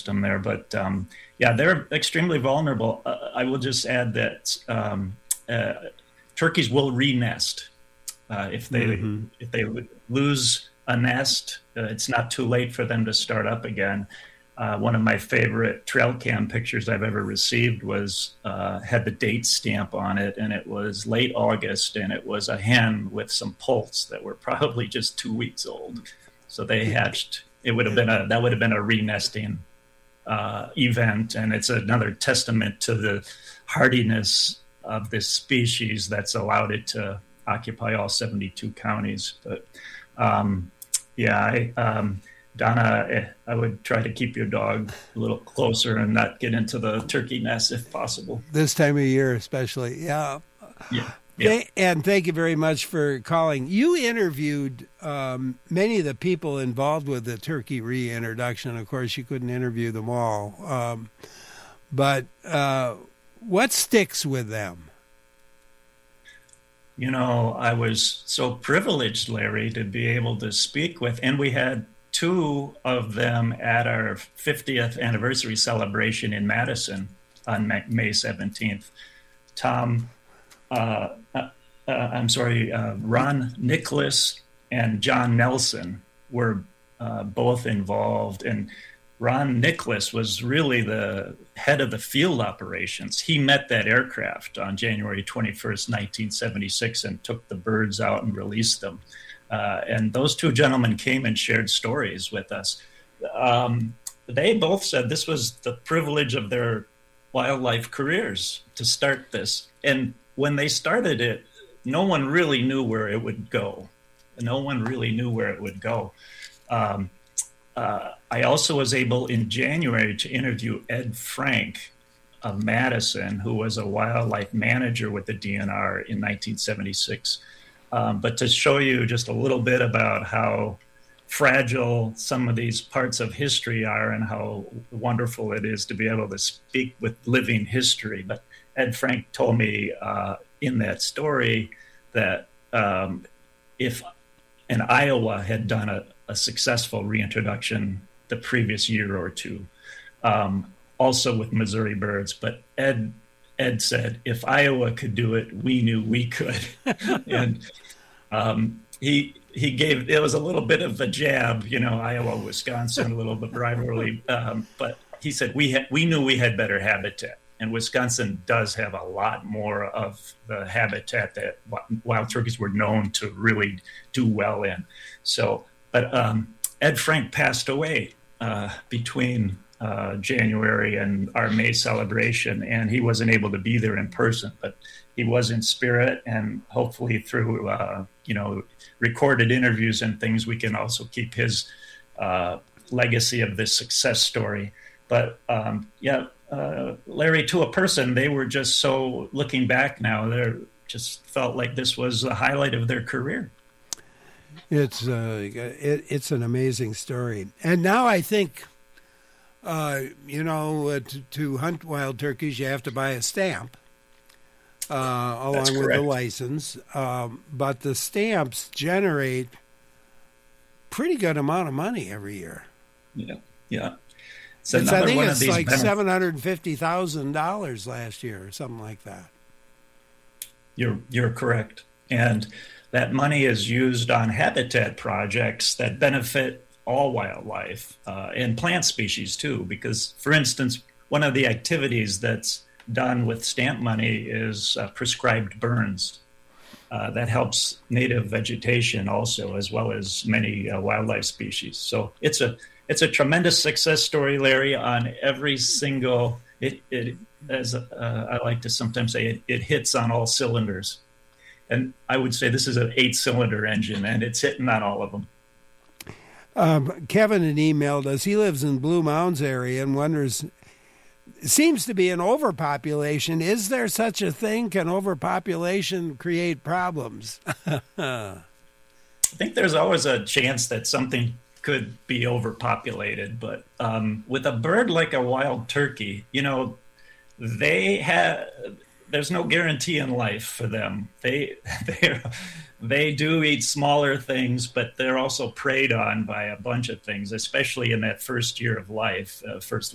ecosystem there. But yeah, they're extremely vulnerable. I will just add that turkeys will re-nest if they would lose a nest. It's not too late for them to start up again. One of my favorite trail cam pictures I've ever received had the date stamp on it, and it was late August, and it was a hen with some poults that were probably just 2 weeks old. So they hatched. That would have been a re-nesting event, and it's another testament to the hardiness of this species that's allowed it to occupy all 72 counties. But Donna, I would try to keep your dog a little closer and not get into the turkey nest if possible. This time of year especially, yeah. And thank you very much for calling. You interviewed many of the people involved with the turkey reintroduction. Of course, you couldn't interview them all. But what sticks with them? You know, I was so privileged, Larry, to be able to speak with, and we had two of them at our 50th anniversary celebration in Madison on May 17th. Ron Nicholas and John Nelson were both involved, and Ron Nicholas was really the head of the field operations. He met that aircraft on January 21st, 1976, and took the birds out and released them. And those two gentlemen came and shared stories with us. They both said this was the privilege of their wildlife careers to start this. And when they started it, no one really knew where it would go. I also was able in January to interview Ed Frank of Madison, who was a wildlife manager with the DNR in 1976. But to show you just a little bit about how fragile some of these parts of history are and how wonderful it is to be able to speak with living history. But Ed Frank told me in that story that if in Iowa had done a successful reintroduction the previous year or two, also with Missouri birds, but Ed said, if Iowa could do it, we knew we could. And he gave, it was a little bit of a jab, you know, Iowa, Wisconsin, a little bit rivalry. But he said, we knew we had better habitat. And Wisconsin does have a lot more of the habitat that wild turkeys were known to really do well in. So, but Ed Frank passed away between January and our May celebration, and he wasn't able to be there in person, but he was in spirit, and hopefully through recorded interviews and things, we can also keep his legacy of this success story. But Larry, to a person, they were just so, looking back now, they just felt like this was the highlight of their career. It's an amazing story. And now I think, to hunt wild turkeys, you have to buy a stamp along with the license. But the stamps generate pretty good amount of money every year. Yeah. I think it's like $750,000 last year or something like that. You're correct. And that money is used on habitat projects that benefit all wildlife and plant species too. Because, for instance, one of the activities that's done with stamp money is prescribed burns. That helps native vegetation also, as well as many wildlife species. So it's a tremendous success story, Larry, on every single, as I like to sometimes say, it hits on all cylinders. And I would say this is an 8-cylinder engine, and it's hitting on all of them. Kevin had emailed us. He lives in Blue Mounds area and wonders, it seems to be an overpopulation. Is there such a thing? Can overpopulation create problems? I think there's always a chance that something could be overpopulated, but with a bird like a wild turkey, there's no guarantee in life for them. They do eat smaller things, but they're also preyed on by a bunch of things, especially in that first year of life, first